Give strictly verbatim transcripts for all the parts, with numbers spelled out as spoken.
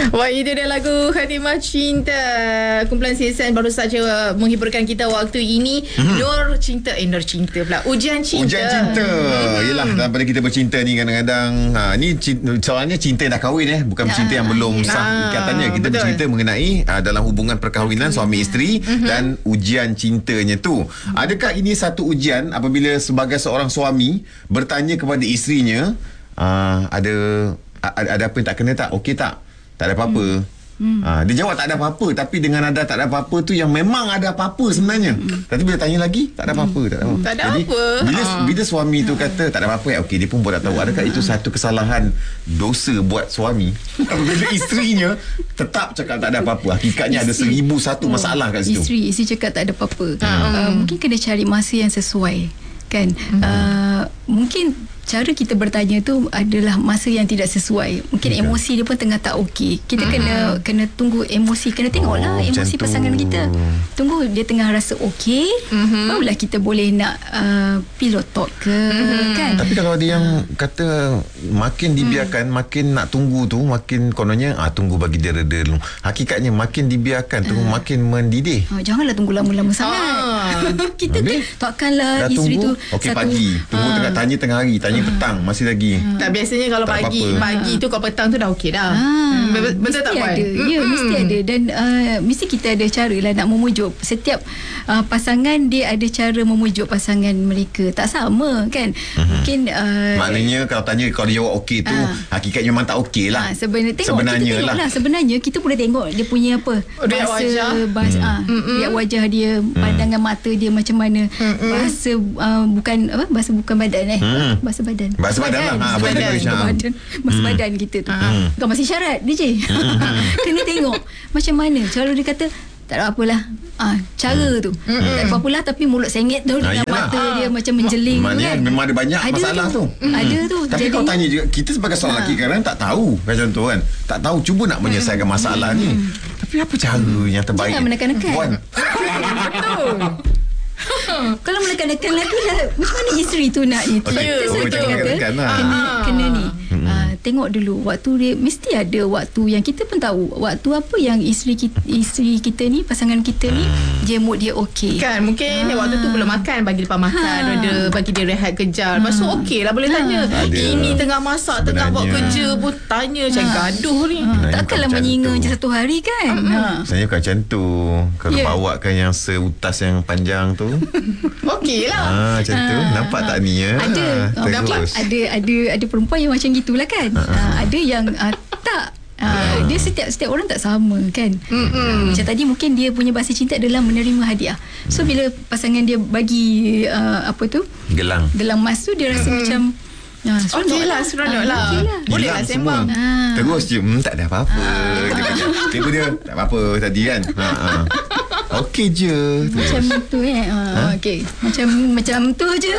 Wah, itu dia lagu Khatimah Cinta. Kumpulan C S N baru saja menghiburkan kita waktu ini. hmm. Nur Cinta Eh Nur Cinta pula Ujian Cinta. Ujian Cinta. hmm. Yelah, daripada kita bercinta ni kadang-kadang ha, ni cinta, soalnya cinta dah kahwin eh, bukan ha, cinta yang belum sah ha, ikatannya. Kita betul. bercinta mengenai ha, dalam hubungan perkahwinan suami isteri hmm. dan ujian cintanya tu. hmm. Adakah ini satu ujian apabila sebagai seorang suami bertanya kepada isterinya, uh, ada ada, ada apa yang tak kena tak? Okey tak? Tak ada apa-apa. Hmm. Ha, dia jawab tak ada apa-apa, tapi dengan ada tak ada apa-apa tu yang memang ada apa-apa sebenarnya. Hmm. Tapi bila tanya lagi tak ada apa-apa, tak ada apa. Tak ada Jadi, apa. Bila ha. bila suami tu kata tak ada apa-apa, ya okey, dia pun pun tak tahu. Adakah itu satu kesalahan dosa buat suami? Bila isterinya tetap cakap tak ada apa-apa, hakikatnya ada seribu satu masalah kat situ. Isteri isteri cakap tak ada apa-apa. Hmm. Uh, mungkin kena cari masa yang sesuai, kan? Hmm. Uh, mungkin cara kita bertanya tu adalah masa yang tidak sesuai. Mungkin okay. emosi dia pun tengah tak okey. Kita hmm. kena kena tunggu emosi, kena tengoklah oh, emosi pasangan kita. Tunggu dia tengah rasa okey, hmm. barulah kita boleh nak uh, pillow talk ke, hmm. kan. Tapi kalau dia yang kata makin dibiarkan, hmm. makin nak tunggu tu, makin kononnya ah tunggu bagi dia reda dulu. Hakikatnya makin dibiarkan tu uh. makin mendidih. Oh, janganlah tunggu lama-lama sangat. Ah. Kita tu takkanlah isteri tu okey pagi, tunggu uh. tengah tanya tengah hari, tanya petang masih lagi. Tak, biasanya kalau tak pagi apa-apa. Pagi tu kalau petang tu dah okey dah. Ha, betul mesti tak ada. Puan? Ya, mesti ada. Dan uh, mesti kita ada cara lah nak memujuk. Setiap uh, pasangan dia ada cara memujuk pasangan mereka. Tak sama, kan? Uh-huh. Mungkin uh, maknanya kalau tanya, kalau dia jawab okey tu, uh, hakikatnya memang tak okey lah. Uh, sebenarnya tengok, sebenarnya kita tengok lah. Sebenarnya kita boleh tengok dia punya apa? Riak wajah. Bahasa, hmm. uh, riak wajah dia, hmm. pandangan mata dia macam mana. Hmm. Bahasa uh, bukan apa? Bahasa bukan badan eh. Hmm. Bahasa badan. Bahasa badan, badan lah. Ha, badan, badan, badan, masa hmm. badan kita tu. Hmm. Kau masih syarat D J. Hmm. Kena tengok macam mana. Kalau dia kata tak ada apalah. Ah, cara hmm. tu. Hmm. Tak ada apa-apalah, tapi mulut sengit tu dengan nah, mata dia ah. macam menjeling. Maknanya kan? Memang ada banyak ada masalah tu. tu. Hmm. Ada tu. Tapi jadi, kau tanya juga, kita sebagai seorang lelaki kadang tak tahu macam tu kan. Tak tahu, cuba nak menyelesaikan masalah hmm. ni. Tapi apa cara yang terbaik? Jangan menekan-nekan. Betul. Kalau menekan-nekan lagi lah, macam mana isteri tu nak ni? Oh, ya, oh, betul. Kata, Lah. kena, kena ni. Hmm. Uh, tengok dulu waktu dia, mesti ada waktu yang kita pun tahu waktu apa yang isteri kita, isteri kita ni, pasangan kita ni dia mood dia okey kan. Mungkin ha. waktu tu belum makan, bagi depan makan, ha. ada bagi dia rehat kejap. Lepas tu okey lah, boleh ha. tanya ada. Ini tengah masak, tengah buat kerja pun tanya macam ha. gaduh ni. ha. Takkanlah menyinga je satu hari kan. ha. ha. Sebenarnya bukan macam tu. Kalau yeah. bawa kan yang seutas yang panjang tu okey lah. ha, macam tu ha. nampak tak ni ya? Ada ha. Terus. ada ada ada perempuan yang macam gitulah kan. ha. Ha. ada yang uh, tak. Uh, dia setiap setiap orang tak sama kan. Uh, macam tadi mungkin dia punya bahasa cinta adalah menerima hadiah. So bila pasangan dia bagi uh, apa tu? Gelang. Gelang emas tu dia rasa mm. macam Ya, okey lah, seronok lah. Okay lah. Boleh lah sembang. Ha. Terus je, hmm, tak ada apa-apa. Ha. Tiba dia, tak apa-apa tadi kan. Ha, ha. Okey je. Macam tu eh. Ha, ha? Okey. Macam macam tu je.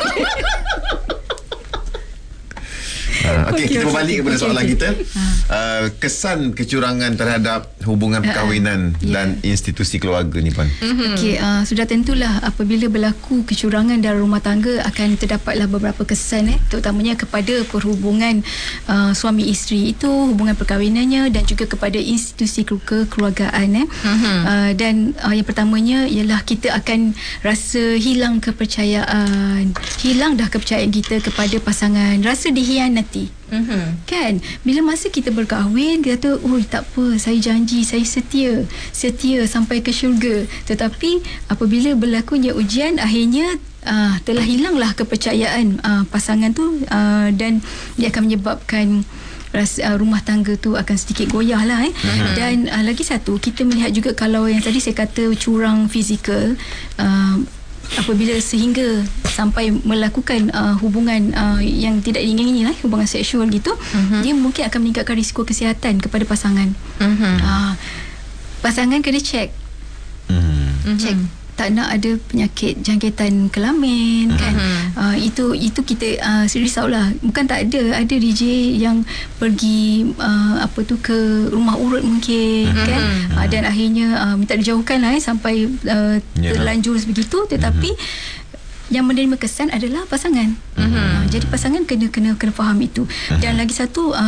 Uh, Okey, okay, kita berbalik okay, kepada okay, soalan okay. kita. Uh, kesan kecurangan terhadap hubungan perkahwinan uh, yeah. dan institusi keluarga ni, Puan. Mm-hmm. Okey, uh, sudah tentulah apabila berlaku kecurangan dalam rumah tangga akan terdapatlah beberapa kesan eh, terutamanya kepada perhubungan uh, suami isteri itu, hubungan perkahwinannya dan juga kepada institusi kekeluargaan eh. Mm-hmm. Uh, dan uh, yang pertamanya ialah kita akan rasa hilang kepercayaan. Hilang dah kepercayaan kita kepada pasangan, rasa dihianati. Mm-hmm. Kan, bila masa kita berkahwin kita kata, oh tak apa, saya janji saya setia setia sampai ke syurga. Tetapi apabila berlakunya ujian, akhirnya uh, telah hilanglah kepercayaan uh, pasangan tu, uh, dan dia akan menyebabkan rasa, uh, rumah tangga tu akan sedikit goyah lah eh. Mm-hmm. Dan uh, lagi satu, kita melihat juga kalau yang tadi saya kata curang fizikal, uh, apabila sehingga sampai melakukan uh, hubungan uh, yang tidak diingini lah, hubungan seksual gitu, uh-huh. dia mungkin akan meningkatkan risiko kesihatan kepada pasangan. uh-huh. uh, Pasangan kena check, uh-huh. check tak nak ada penyakit jangkitan kelamin, uh-huh. kan. uh, itu itu kita uh, risaulah. Bukan tak ada, ada D J yang pergi uh, apa tu ke rumah urut mungkin, uh-huh. kan, uh, dan akhirnya uh, minta dijauhkan lah eh, sampai uh, terlanjur begitu. Tetapi uh-huh. yang menerima kesan adalah pasangan. uh-huh. uh, jadi pasangan kena kena kena faham itu. uh-huh. Dan lagi satu, uh,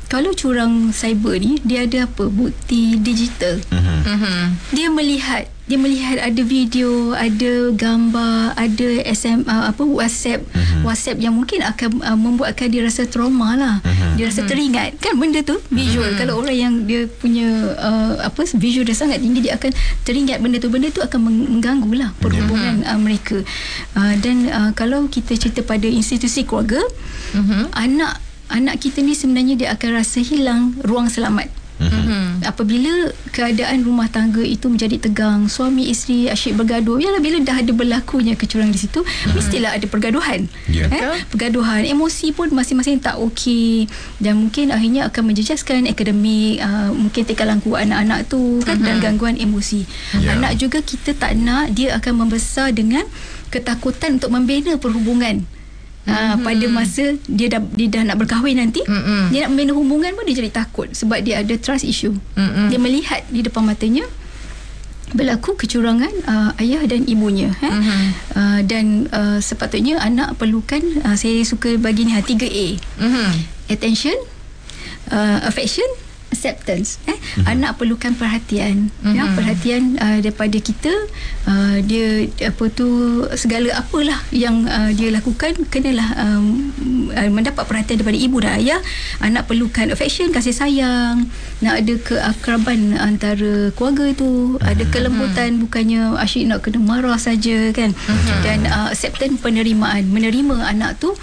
kalau curang cyber ni dia ada apa? Bukti digital. Mhm. Mhm. Dia melihat dia melihat ada video, ada gambar, ada S M uh, apa WhatsApp, mm-hmm. WhatsApp yang mungkin akan uh, membuatkan dia rasa trauma lah. Mm-hmm. Dia rasa teringat kan benda tu visual. Mm-hmm. Kalau orang yang dia punya uh, apa visual dia sangat tinggi, dia akan teringat benda tu. Benda tu akan mengganggu lah perhubungan mm-hmm. uh, mereka. Uh, dan uh, kalau kita cerita pada institusi keluarga, mm-hmm. anak anak kita ni sebenarnya dia akan rasa hilang ruang selamat. Mm-hmm. Apabila keadaan rumah tangga itu menjadi tegang, suami isteri asyik bergaduh, yalah bila dah ada berlakunya kecurangan di situ, mm-hmm. mestilah ada pergaduhan. Yeah. Eh? Pergaduhan, emosi pun masing-masing tak okey dan mungkin akhirnya akan menjejaskan akademik, uh, mungkin tingkah laku anak-anak tu kan, mm-hmm. dan gangguan emosi. Yeah. Anak juga kita tak nak dia akan membesar dengan ketakutan untuk membina perhubungan. Uh, mm-hmm. pada masa dia dah, dia dah nak berkahwin nanti, mm-hmm. dia nak membina hubungan pun dia jadi takut sebab dia ada trust issue. Mm-hmm. Dia melihat di depan matanya berlaku kecurangan uh, ayah dan ibunya. Eh? Mm-hmm. Uh, dan uh, sepatutnya anak perlukan, uh, saya suka bagi ni ha, tiga A. Mm-hmm. Attention, uh, affection, acceptance. Eh? Mm-hmm. Anak perlukan perhatian, mm-hmm. ya, perhatian uh, daripada kita. Uh, dia apa tu segala apalah yang uh, dia lakukan kenalah um, uh, mendapat perhatian daripada ibu dan ayah. Anak perlukan affection, kasih sayang, nak ada keakraban antara keluarga tu, mm-hmm. ada kelembutan, bukannya asyik nak kena marah saja kan. Mm-hmm. Dan uh, acceptance, penerimaan, menerima anak tu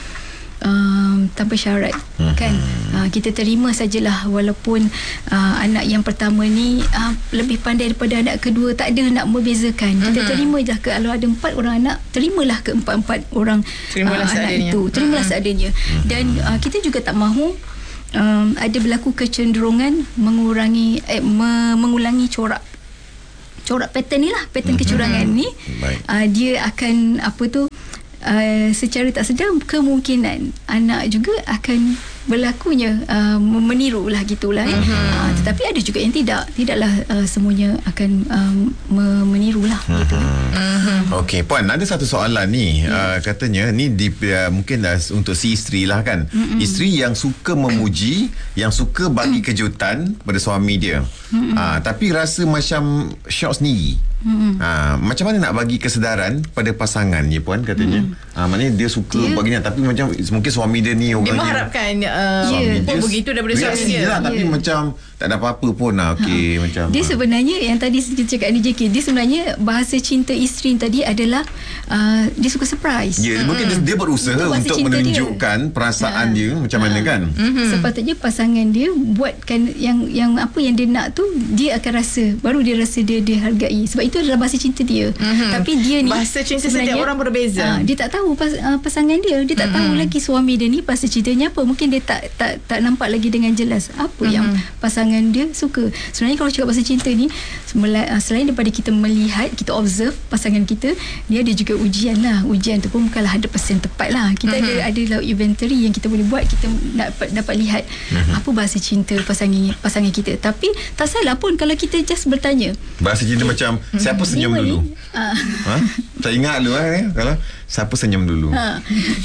Um, tanpa syarat, hmm. kan, uh, kita terima sajalah walaupun uh, anak yang pertama ni uh, lebih pandai daripada anak kedua, tak ada nak membezakan. hmm. Kita terima je, kalau ada empat orang anak, terimalah ke empat-empat orang uh, anak itu, terimalah hmm. seadanya. Dan uh, kita juga tak mahu um, ada berlaku kecenderungan mengurangi eh, me- mengulangi corak corak pattern ni lah, pattern hmm. kecurangan ni. uh, dia akan apa tu Uh, secara tak sedar kemungkinan anak juga akan berlakunya uh, meniru lah gitulah. Mm-hmm. eh. uh, tetapi ada juga yang tidak tidaklah uh, semuanya akan um, meniru lah. Mm-hmm. gitu. Mm-hmm. Okey Puan, ada satu soalan ni. yeah. uh, katanya ni di, uh, mungkin uh, untuk si isteri lah kan. Mm-hmm. Isteri yang suka memuji, yang suka bagi kejutan pada suami dia, mm-hmm. uh, tapi rasa macam syok sendiri. Hmm. Ha, macam mana nak bagi kesedaran pada pasangan ya Puan katanya. Hmm. Ha, maknanya dia suka dia, baginya, tapi macam mungkin suami dia ni orang dia mengharapkan uh, yeah. pun begitu daripada suami dia lah, tapi yeah. macam tak ada apa-apa pun lah. Okay, ha. macam dia sebenarnya yang tadi kita cakap ni J K, dia sebenarnya bahasa cinta isteri tadi adalah uh, dia suka surprise. Ya, yeah, hmm. mungkin dia, dia berusaha untuk menunjukkan dia. perasaan ha. dia macam ha. mana kan. Mm-hmm. Sepatutnya pasangan dia buatkan yang yang apa yang dia nak tu, dia akan rasa, baru dia rasa dia dihargai. Sebab itu adalah bahasa cinta dia. Mm-hmm. Tapi dia ni bahasa cinta setiap orang berbeza. Uh, dia tak tahu pas, uh, pasangan dia, dia tak mm-hmm. tahu lagi suami dia ni bahasa cintanya apa. Mungkin dia tak tak tak nampak lagi dengan jelas apa mm-hmm. yang pasangan dia suka. Sebenarnya kalau cakap bahasa cinta ni, selain daripada kita melihat, kita observe pasangan kita, dia ada juga ujian lah. Ujian tu pun bukanlah one hundred percent tepat lah. Kita mm-hmm. ada ada inventory yang kita boleh buat, kita dapat dapat lihat mm-hmm. apa bahasa cinta pasangan pasangan kita. Tapi tak salah pun kalau kita just bertanya. Bahasa cinta okay. macam siapa senyum lima dulu? Uh. Ha? Tak ingat dulu eh kalau siapa senyum dulu. Ha.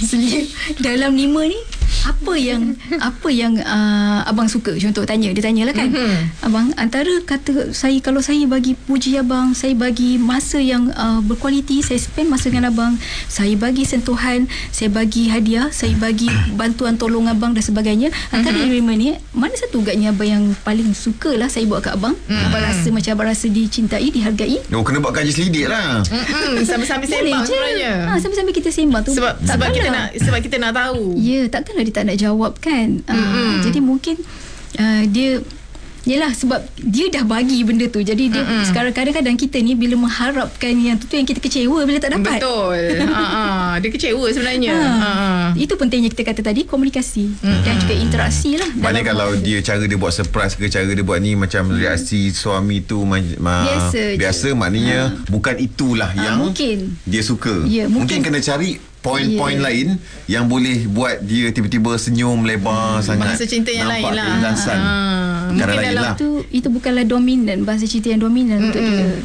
Dalam lima ni apa yang apa yang uh, abang suka? Contoh tanya, dia tanyalah kan. Mm-hmm. Abang, antara kata saya, kalau saya bagi puji abang, saya bagi masa yang uh, berkualiti, saya spend masa dengan abang, saya bagi sentuhan, saya bagi hadiah, saya bagi bantuan tolong abang dan sebagainya. Antara mm-hmm. lima ni, mana satu agaknya abang yang paling suka lah saya buat kat abang? Mm-hmm. Abang rasa macam abang rasa dicintai, dihargai. Oh, kena buat kaji selidik lah. Mm-hmm. Sambil-sambil sembang sebenarnya. Ha, sambil-sambil kita sembang tu. Sebab, sebab kita nak sebab kita nak tahu. Ya, takkanlah dia tak nak jawab kan. Mm-hmm. Uh, jadi mungkin uh, dia yelah sebab dia dah bagi benda tu. Jadi dia mm-hmm. sekarang kadang-kadang kita ni bila mengharapkan yang tu, tu yang kita kecewa bila tak dapat. Betul. Ha, dia kecewa sebenarnya. Ha. Ha. Itu pentingnya kita kata tadi, komunikasi mm-hmm. dan juga interaksi lah. Maknanya kalau dia cara dia buat surprise ke, cara dia buat ni macam mm. reaksi suami tu ma- ma- biasa, biasa maknanya ha. bukan itulah ha, yang mungkin dia suka. Ya, mungkin, mungkin kena cari poin-poin yeah. lain yang boleh buat dia tiba-tiba senyum lebar hmm. sangat. Bahasa cinta yang lain lah. Nampak ha. Mungkin dalam lah. tu, itu bukanlah dominan, bahasa cinta yang dominan mm-hmm. untuk dia.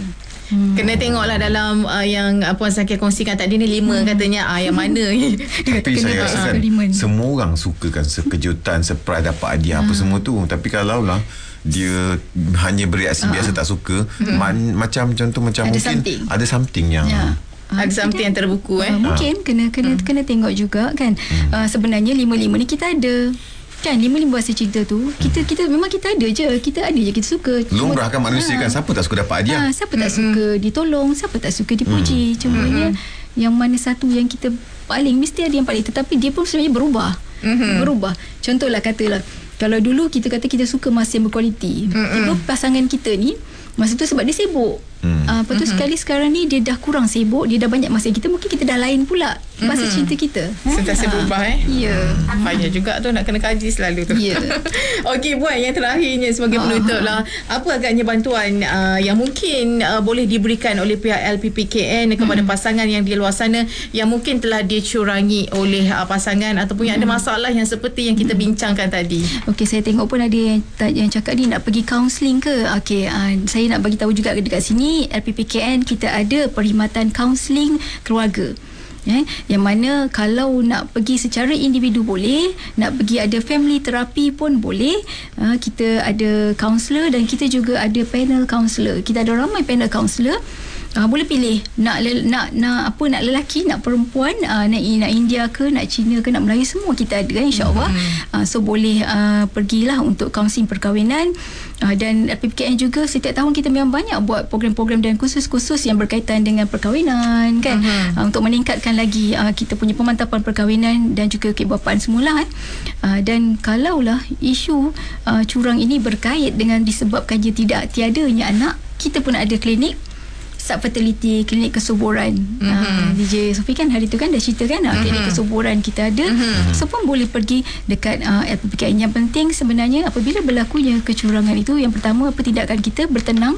Hmm. Kena tengoklah dalam uh, yang uh, Puan Zakia kongsikan tadi ni lima hmm. katanya uh, yang mana. Tapi saya rasa kan semua orang suka kan sekejutan, surprise dapat hadiah hmm. apa semua tu. Tapi kalau lah dia hanya bereaksi uh. biasa tak suka, hmm. man, macam contoh macam ada mungkin something. ada something yang ya. Ada something yang terbuku eh. Uh, mungkin kena kena hmm. kena tengok juga kan. Hmm. Uh, sebenarnya lima-lima ni kita ada. Kan lima-lima bahasa cinta tu kita kita memang kita ada je, kita ada je, kita suka. Lumrah kan manusia ha. kan, siapa tak suka dapat hadiah? Ha, siapa tak mm-hmm. suka ditolong, siapa tak suka dipuji. Mm. Cumanya mm-hmm. yang mana satu yang kita paling mesti ada yang paling, tetapi dia pun sebenarnya berubah. Mm-hmm. Berubah. Contohlah katalah kalau dulu kita kata kita suka masa yang berkualiti. Mm-hmm. Tiba pasangan kita ni masa tu sebab dia sibuk. Hmm. Uh, lepas tu mm-hmm. sekali sekarang ni dia dah kurang sibuk, dia dah banyak masa kita, mungkin kita dah lain pula bahasa mm-hmm. cinta kita. Sentiasa berubah eh. Ya. Yeah. Payah juga tu nak kena kaji selalu tu. Ya. Yeah. Okey Puan, yang terakhirnya sebagai penutup lah, apa agaknya bantuan uh, yang mungkin uh, boleh diberikan oleh pihak L P P K N kepada mm-hmm. pasangan yang di luar sana yang mungkin telah dicurangi oleh uh, pasangan ataupun yang mm-hmm. ada masalah yang seperti yang kita mm-hmm. bincangkan tadi. Okey, saya tengok pun ada yang, yang cakap ni nak pergi kaunseling ke. Okey, uh, saya nak bagi tahu juga dekat sini L P P K N kita ada perkhidmatan kaunseling keluarga. Eh, yang mana kalau nak pergi secara individu boleh, nak pergi ada family terapi pun boleh. Uh, kita ada kaunselor dan kita juga ada panel kaunselor. Kita ada ramai panel kaunselor. Uh, boleh pilih nak nak nak apa, nak lelaki, nak perempuan, uh, nak nak India ke, nak Cina ke, nak Melayu, semua kita ada kan, insya-Allah. Mm-hmm. Uh, so boleh uh, pergilah untuk kaunseling perkahwinan. Uh, dan L P P K N juga setiap tahun kita memang banyak buat program-program dan kursus-kursus yang berkaitan dengan perkahwinan kan. Mm-hmm. Uh, untuk meningkatkan lagi uh, kita punya pemantapan perkahwinan dan juga kebapaan semula eh. Uh, dan kalaulah isu uh, curang ini berkait dengan disebabkan dia tidak tiadanya anak, kita pun ada klinik subfertility, klinik kesuburan. Mm-hmm. uh, D J Sofi kan hari tu kan dah cerita kan, mm-hmm. klinik kesuburan kita ada. Mm-hmm. So pun boleh pergi dekat uh, L P P K N. Yang penting sebenarnya apabila berlakunya kecurangan itu, yang pertama apa tindakan kita, bertenang,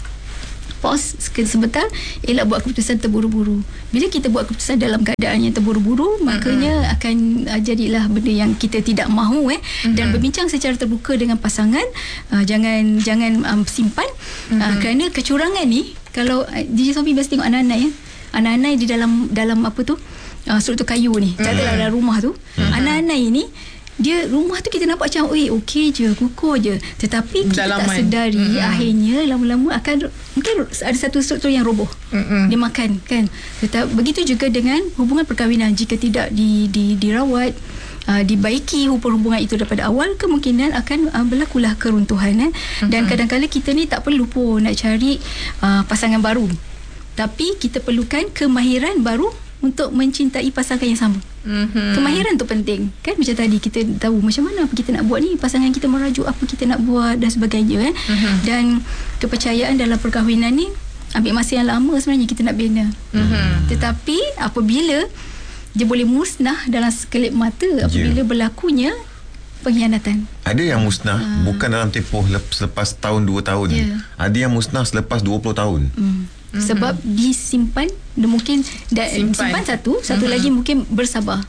pause sebentar, elak buat keputusan terburu-buru. Bila kita buat keputusan dalam keadaan yang terburu-buru, makanya mm-hmm. akan uh, jadilah benda yang kita tidak mahu eh. Mm-hmm. Dan berbincang secara terbuka dengan pasangan, uh, jangan jangan um, simpan. Mm-hmm. uh, kerana kecurangan ni, kalau uh, D J Sofi biasa tengok anak-anak ya, anak-anak di dalam dalam apa tu, uh, struktur kayu ni, katalah dalam rumah tu, mm-hmm. anak-anak ini dia rumah tu kita nampak macam eh okey je, kukuh je, tetapi kita Dalaman. tak sedari mm-hmm. akhirnya lama-lama akan mungkin ada satu struktur yang roboh. Mm-hmm. Dia makan kan. Tetapi begitu juga dengan hubungan perkahwinan, jika tidak di, di dirawat, uh, dibaiki hubungan itu daripada awal, kemungkinan akan uh, berlakulah keruntuhan eh. Mm-hmm. Dan kadang-kadang kita ni tak perlu pun nak cari uh, pasangan baru, tapi kita perlukan kemahiran baru untuk mencintai pasangan yang sama. Mm-hmm. Kemahiran tu penting kan, macam tadi kita tahu macam mana apa kita nak buat ni, pasangan kita merajuk apa kita nak buat dan sebagainya eh. Mm-hmm. Dan kepercayaan dalam perkahwinan ni ambil masa yang lama sebenarnya kita nak bina. Mm-hmm. Tetapi apabila dia boleh musnah dalam sekelip mata apabila yeah. berlakunya pengkhianatan. Ada yang musnah uh. bukan dalam tempoh selepas tahun dua tahun. Yeah. Ada yang musnah selepas dua puluh tahun. Mm. Mm-hmm. Sebab disimpan, dia mungkin da, simpan satu, satu mm-hmm. lagi mungkin bersabar.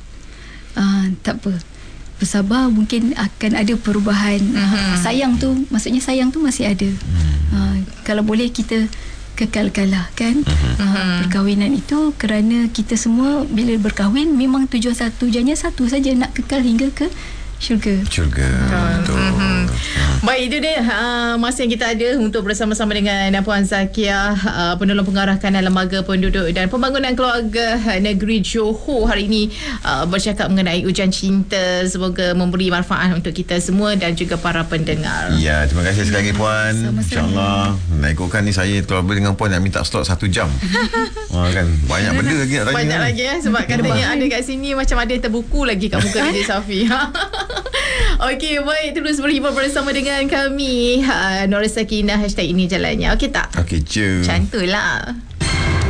Uh, tak apa. Bersabar mungkin akan ada perubahan. Mm-hmm. Uh, sayang tu, maksudnya sayang tu masih ada. Mm-hmm. Uh, kalau boleh kita kekalkanlah kan. Mm-hmm. Uh, perkahwinan itu kerana kita semua bila berkahwin memang tujuan satu, tujuannya satu saja, nak kekal hingga ke syurga. Syurga. Betul. Mm-hmm. Baik, itu dia uh, masa yang kita ada untuk bersama-sama dengan Puan Zakia, uh, penolong pengarah Kanan Lembaga Penduduk dan Pembangunan Keluarga Negeri Johor, hari ini uh, bercakap mengenai ujian cinta. Semoga memberi manfaat untuk kita semua dan juga para pendengar. Ya, terima kasih sekali lagi Puan. InsyaAllah nak ikutkan ni, saya terlalu dengan Puan nak minta slot satu jam. Wah, kan banyak benda lagi nak tanya. Banyak kan? lagi ya, sebab katanya ada kat sini macam ada yang terbuku lagi kat muka D J Safi. Okey, baik, terus berhibur bersama dengan kami. uh, Nora Sakinah, hashtag ini jalannya. Okey tak? Okey, je. Macam tu lah.